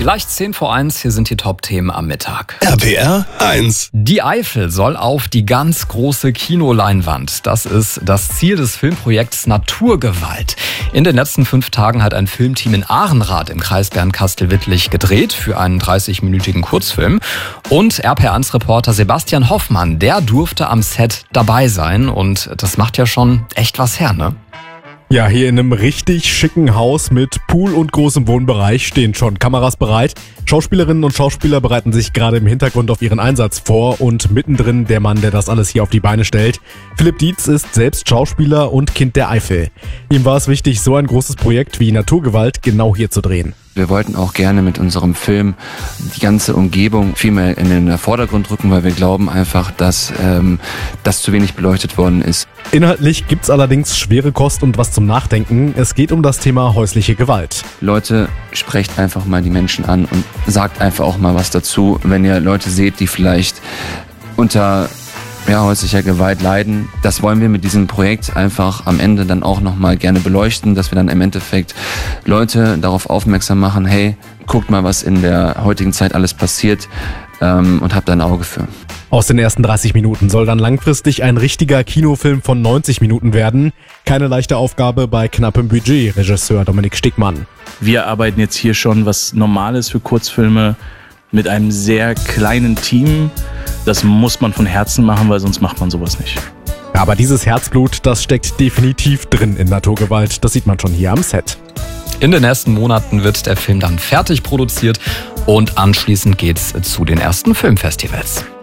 Gleich 10:10, hier sind die Top-Themen am Mittag. RPR 1. Die Eifel soll auf die ganz große Kinoleinwand. Das ist das Ziel des Filmprojekts Naturgewalt. In den letzten 5 Tagen hat ein Filmteam in Ahrenrath im Kreis Bernkastel-Wittlich gedreht für einen 30-minütigen Kurzfilm. Und RPR1-Reporter Sebastian Hoffmann, der durfte am Set dabei sein. Und das macht ja schon echt was her, ne? Ja, hier in einem richtig schicken Haus mit Pool und großem Wohnbereich stehen schon Kameras bereit. Schauspielerinnen und Schauspieler bereiten sich gerade im Hintergrund auf ihren Einsatz vor und mittendrin der Mann, der das alles hier auf die Beine stellt. Philipp Dietz ist selbst Schauspieler und Kind der Eifel. Ihm war es wichtig, so ein großes Projekt wie Naturgewalt genau hier zu drehen. Wir wollten auch gerne mit unserem Film die ganze Umgebung viel mehr in den Vordergrund rücken, weil wir glauben einfach, dass das zu wenig beleuchtet worden ist. Inhaltlich gibt's allerdings schwere Kost und was zum Nachdenken. Es geht um das Thema häusliche Gewalt. Leute, sprecht einfach mal die Menschen an und sagt einfach auch mal was dazu. Wenn ihr Leute seht, die vielleicht unter häuslicher Gewalt leiden. Das wollen wir mit diesem Projekt einfach am Ende dann auch nochmal gerne beleuchten, dass wir dann im Endeffekt Leute darauf aufmerksam machen, hey, guckt mal, was in der heutigen Zeit alles passiert und habt da ein Auge für. Aus den ersten 30 Minuten soll dann langfristig ein richtiger Kinofilm von 90 Minuten werden. Keine leichte Aufgabe bei knappem Budget, Regisseur Dominik Stegmann. Wir arbeiten jetzt hier schon, was normal ist für Kurzfilme, mit einem sehr kleinen Team. Das muss man von Herzen machen, weil sonst macht man sowas nicht. Aber dieses Herzblut, das steckt definitiv drin in Naturgewalt. Das sieht man schon hier am Set. In den nächsten Monaten wird der Film dann fertig produziert und anschließend geht's zu den ersten Filmfestivals.